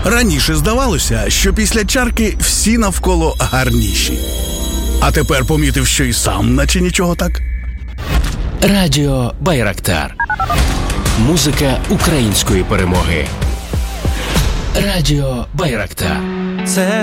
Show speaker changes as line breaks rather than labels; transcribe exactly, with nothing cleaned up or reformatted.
Раніше здавалося, що після чарки всі навколо гарніші. А тепер помітив, що і сам, наче нічого так.
Радіо Байрактар. Музика української перемоги. Радіо Байрактар.
Це